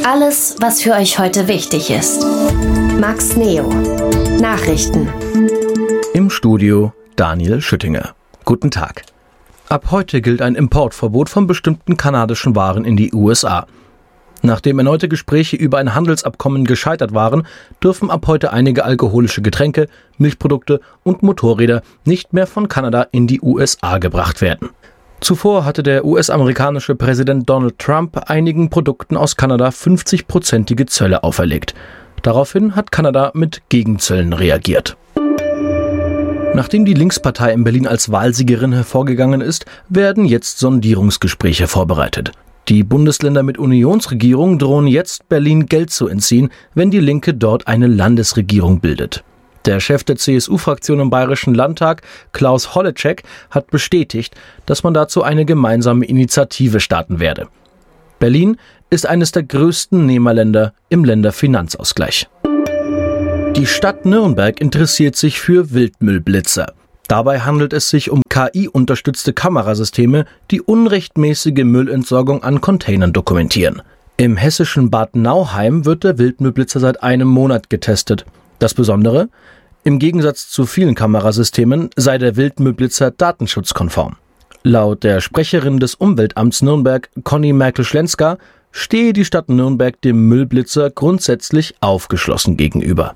Alles, was für euch heute wichtig ist. Max Neo. Nachrichten. Im Studio Daniel Schüttinger. Guten Tag. Ab heute gilt ein Importverbot von bestimmten kanadischen Waren in die USA. Nachdem erneute Gespräche über ein Handelsabkommen gescheitert waren, dürfen ab heute einige alkoholische Getränke, Milchprodukte und Motorräder nicht mehr von Kanada in die USA gebracht werden. Zuvor hatte der US-amerikanische Präsident Donald Trump einigen Produkten aus Kanada 50-prozentige Zölle auferlegt. Daraufhin hat Kanada mit Gegenzöllen reagiert. Nachdem die Linkspartei in Berlin als Wahlsiegerin hervorgegangen ist, werden jetzt Sondierungsgespräche vorbereitet. Die Bundesländer mit Unionsregierung drohen jetzt, Berlin Geld zu entziehen, wenn die Linke dort eine Landesregierung bildet. Der Chef der CSU-Fraktion im Bayerischen Landtag, Klaus Holleczek, hat bestätigt, dass man dazu eine gemeinsame Initiative starten werde. Berlin ist eines der größten Nehmerländer im Länderfinanzausgleich. Die Stadt Nürnberg interessiert sich für Wildmüllblitzer. Dabei handelt es sich um KI-unterstützte Kamerasysteme, die unrechtmäßige Müllentsorgung an Containern dokumentieren. Im hessischen Bad Nauheim wird der Wildmüllblitzer seit einem Monat getestet. Das Besondere? Im Gegensatz zu vielen Kamerasystemen sei der Wildmüllblitzer datenschutzkonform. Laut der Sprecherin des Umweltamts Nürnberg, Conny Merkel-Schlenska, stehe die Stadt Nürnberg dem Müllblitzer grundsätzlich aufgeschlossen gegenüber.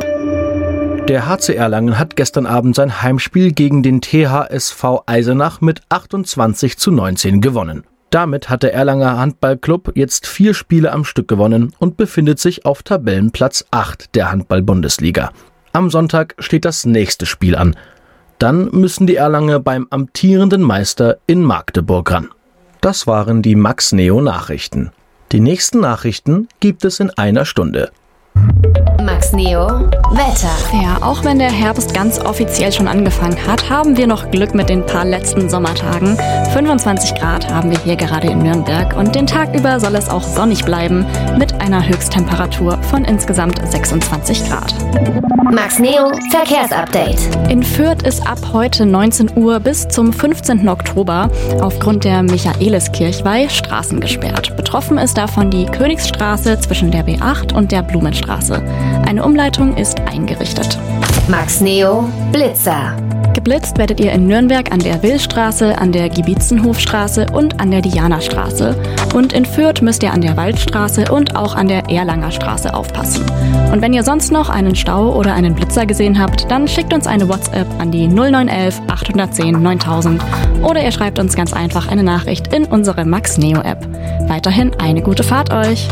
Der HC Erlangen hat gestern Abend sein Heimspiel gegen den THSV Eisenach mit 28:19 gewonnen. Damit hat der Erlanger Handballclub jetzt 4 Spiele am Stück gewonnen und befindet sich auf Tabellenplatz 8 der Handball-Bundesliga. Am Sonntag steht das nächste Spiel an. Dann müssen die Erlanger beim amtierenden Meister in Magdeburg ran. Das waren die Max Neo Nachrichten. Die nächsten Nachrichten gibt es in einer Stunde. Max Neo Wetter. Ja, auch wenn der Herbst ganz offiziell schon angefangen hat, haben wir noch Glück mit den paar letzten Sommertagen. 25 Grad haben wir hier gerade in Nürnberg und den Tag über soll es auch sonnig bleiben mit einer Höchsttemperatur von insgesamt 26 Grad. Max Neo Verkehrsupdate. In Fürth ist ab heute 19 Uhr bis zum 15. Oktober aufgrund der Michaeliskirchweih Straßen gesperrt. Betroffen ist davon die Königsstraße zwischen der B8 und der Blumenstraße. Eine Umleitung ist eingerichtet. Max Neo Blitzer. Geblitzt werdet ihr in Nürnberg an der Willstraße, an der Giebitzenhofstraße und an der Dianastraße. Und in Fürth müsst ihr an der Waldstraße und auch an der Erlanger Straße aufpassen. Und wenn ihr sonst noch einen Stau oder einen Blitzer gesehen habt, dann schickt uns eine WhatsApp an die 0911 810 9000 oder ihr schreibt uns ganz einfach eine Nachricht in unsere Max Neo App. Weiterhin eine gute Fahrt euch!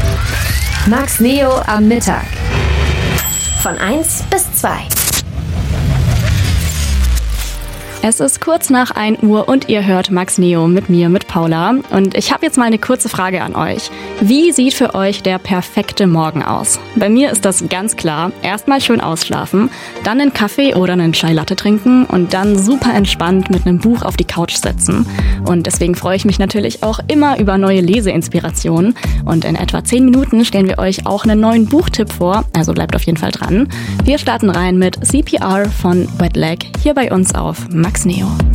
Max Neo am Mittag. Von 1 bis 2. Es ist kurz nach 1 Uhr und ihr hört Max Neo mit mir, mit Paula. Und ich habe jetzt mal eine kurze Frage an euch. Wie sieht für euch der perfekte Morgen aus? Bei mir ist das ganz klar. Erstmal schön ausschlafen, dann einen Kaffee oder einen Chai Latte trinken und dann super entspannt mit einem Buch auf die Couch setzen. Und deswegen freue ich mich natürlich auch immer über neue Leseinspirationen. Und in etwa 10 Minuten stellen wir euch auch einen neuen Buchtipp vor, also bleibt auf jeden Fall dran. Wir starten rein mit CPR von Wet Leg hier bei uns auf Max Neo.